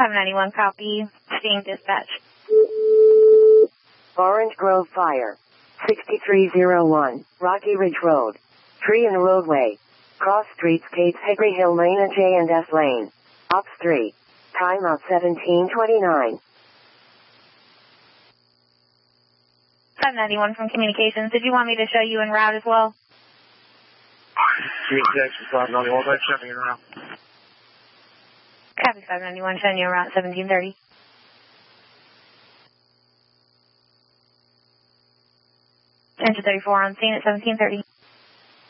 591, copy. Seeing dispatch. Orange Grove Fire. 6301, Rocky Ridge Road. Tree in the roadway. Cross streets Cape Hickory Hill Lane and J&S Lane. Ops 3. Timeout 1729. 591 from Communications. Did you want me to show you en route as well? Communications 591, let's show me en route. Copy 591, showing you en route 1730. Engine 34 on scene at 1730.